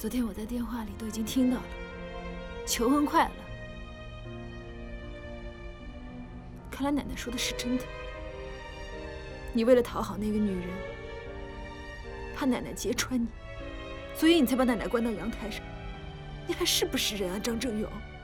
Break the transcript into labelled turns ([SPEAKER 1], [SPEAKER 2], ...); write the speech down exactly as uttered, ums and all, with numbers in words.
[SPEAKER 1] 昨天我在电话里都已经听到了，求婚快了。看来奶奶说的是真的。你为了讨好那个女人，怕奶奶揭穿你，所以你才把奶奶关到阳台上。你还是不是人啊，张正勇？